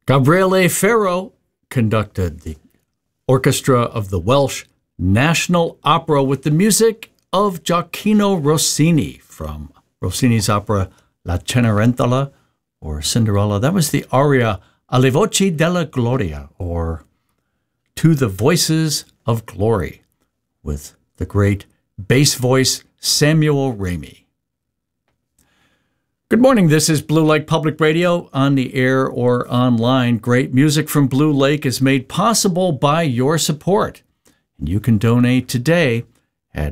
Gabriele Ferro conducted the orchestra of the Welsh National Opera with the music of Gioacchino Rossini from Rossini's opera La Cenerentola, or Cinderella. That was the aria Alle voci della gloria, or To the Voices of Glory, with the great bass voice Samuel Ramey. Good morning. This is Blue Lake Public Radio, on the air or online. Great music from Blue Lake is made possible by your support. And you can donate today at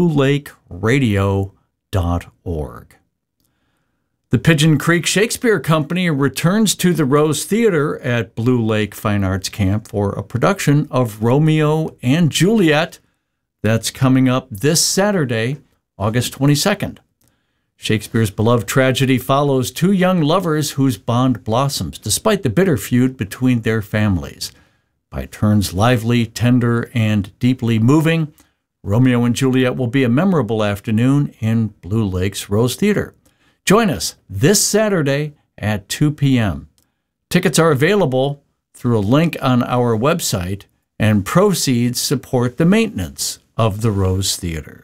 bluelakeradio.org. The Pigeon Creek Shakespeare Company returns to the Rose Theater at Blue Lake Fine Arts Camp for a production of Romeo and Juliet that's coming up this Saturday, August 22nd. Shakespeare's beloved tragedy follows two young lovers whose bond blossoms despite the bitter feud between their families. By turns lively, tender, and deeply moving, Romeo and Juliet will be a memorable afternoon in Blue Lake's Rose Theater. Join us this Saturday at 2 p.m. Tickets are available through a link on our website, and proceeds support the maintenance of the Rose Theater.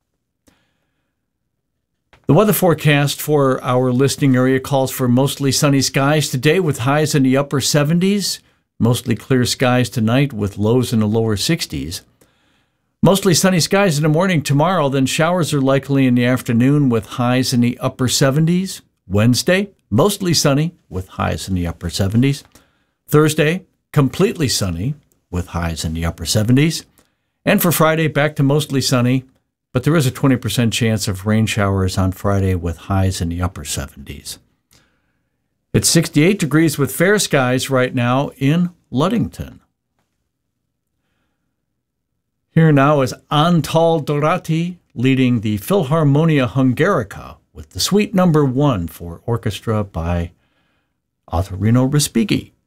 The weather forecast for our listening area calls for mostly sunny skies today with highs in the upper 70s, mostly clear skies tonight with lows in the lower 60s. Mostly sunny skies in the morning tomorrow, then showers are likely in the afternoon with highs in the upper 70s. Wednesday, mostly sunny with highs in the upper 70s. Thursday, completely sunny with highs in the upper 70s. And for Friday, back to mostly sunny, but there is a 20% chance of rain showers on Friday with highs in the upper 70s. It's 68 degrees with fair skies right now in Ludington. Here now is Antal Dorati leading the Philharmonia Hungarica with the Suite No. 1 for orchestra by Ottorino Respighi.